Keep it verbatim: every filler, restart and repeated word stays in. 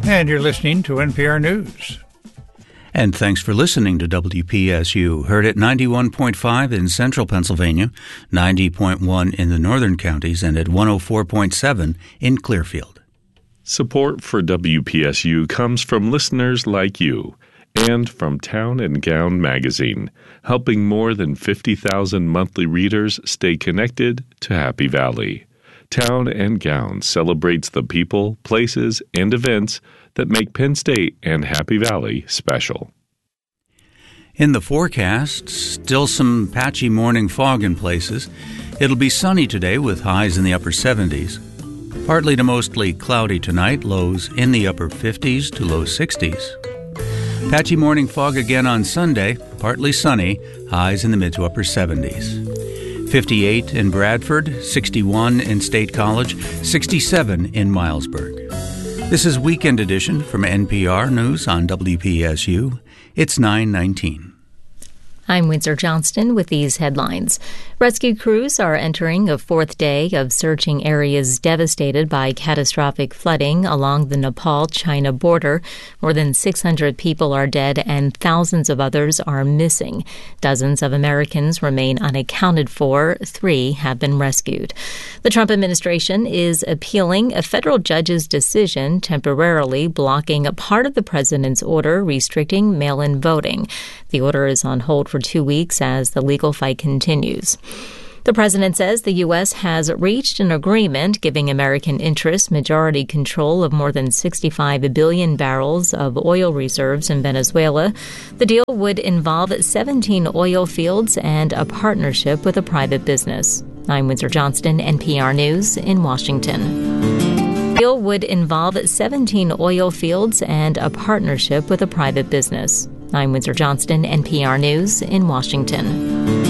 And you're listening to N P R News. And thanks for listening to W P S U. Heard at ninety-one point five in central Pennsylvania, ninety point one in the northern counties, and at one oh four point seven in Clearfield. Support for W P S U comes from listeners like you and from Town and Gown magazine, helping more than fifty thousand monthly readers stay connected to Happy Valley. Town and Gown celebrates the people, places, and events that make Penn State and Happy Valley special. In the forecast, still some patchy morning fog in places. It'll be sunny today with highs in the upper seventies. Partly to mostly cloudy tonight, lows in the upper fifties to low sixties. Patchy morning fog again on Sunday, partly sunny, highs in the mid to upper seventies. fifty-eight in Bradford, sixty-one in State College, sixty-seven in Milesburg. This is Weekend Edition from N P R News on W P S U. It's nine nineteen. I'm Windsor Johnston with these headlines. Rescue crews are entering a fourth day of searching areas devastated by catastrophic flooding along the Nepal-China border. More than six hundred people are dead and thousands of others are missing. Dozens of Americans remain unaccounted for. Three have been rescued. The Trump administration is appealing a federal judge's decision temporarily blocking a part of the president's order restricting mail-in voting. The order is on hold for two weeks as the legal fight continues. The president says the U S has reached an agreement giving American interests majority control of more than sixty-five billion barrels of oil reserves in Venezuela. The deal would involve seventeen oil fields and a partnership with a private business. I'm Windsor Johnston, N P R News in Washington. The deal would involve seventeen oil fields and a partnership with a private business. I'm Windsor Johnston, N P R News in Washington.